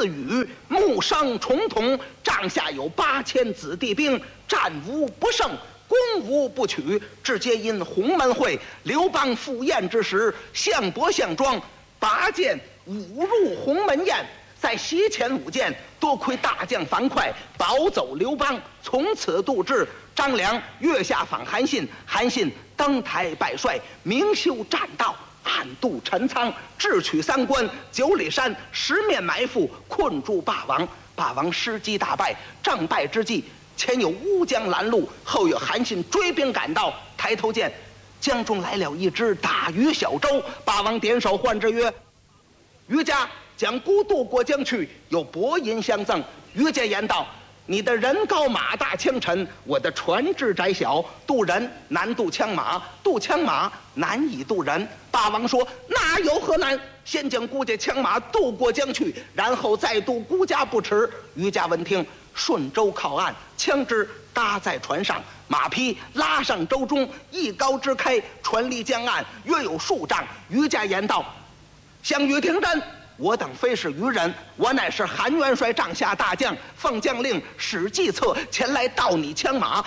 自语，木生重统，帐下有8000子弟兵，战无不胜，攻无不取。至皆因鸿门会刘邦赴宴之时，项伯项庄拔剑舞入鸿门宴，在席前舞剑，多亏大将樊哙保走刘邦，从此度至。张良月下访韩信，韩信登台拜帅，明修栈道，暗度陈仓，智取3关9里山，10面埋伏，困住霸王。霸王失机大败，战败之际，前有乌江拦路，后有韩信追兵赶到，抬头见江中来了一只打鱼小舟。霸王点手唤之曰：“渔家，将孤渡过江去，有薄银相赠。”渔家言道：“你的人高马大枪沉，我的船只窄小，渡人难渡枪马，渡枪马难以渡人。”霸王说：“那有何难？先将孤家枪马渡过江去，然后再渡孤家不迟。”渔家闻听，顺舟靠岸，枪支搭在船上，马匹拉上舟中，一篙支开，船离江岸约有数丈。渔家言道：“项羽听真，我等非是愚人，我乃是韩元帅帐下大将，奉将令使计策前来盗你枪马，